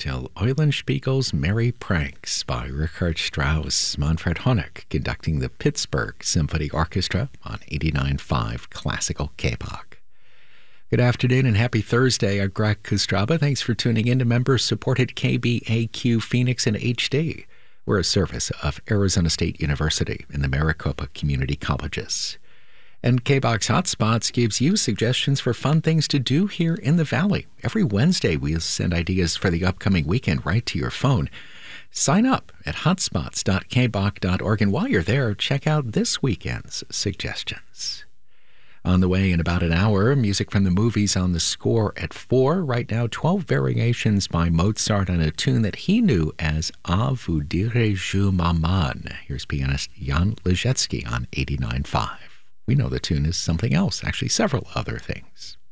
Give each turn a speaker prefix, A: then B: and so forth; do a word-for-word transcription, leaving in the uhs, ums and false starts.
A: till Eulenspiegel's Merry Pranks by Richard Strauss, Manfred Honeck conducting the Pittsburgh Symphony Orchestra on eighty-nine point five Classical K-Bach. Good afternoon and happy Thursday. I'm Greg Kostraba. Thanks for tuning in to member-supported K B A Q Phoenix in H D. We're a service of Arizona State University and the Maricopa Community Colleges. And K-Bach's Hotspots gives you suggestions for fun things to do here in the Valley. Every Wednesday, we'll send ideas for the upcoming weekend right to your phone. Sign up at hotspots dot k bach dot org, and while you're there, check out this weekend's suggestions. On the way in about an hour, music from the movies on the score at four. Right now, twelve variations by Mozart on a tune that he knew as A vous dire je m'amène. Here's pianist Jan Ležecký on eighty-nine point five. We know the tune is something else, actually several other things.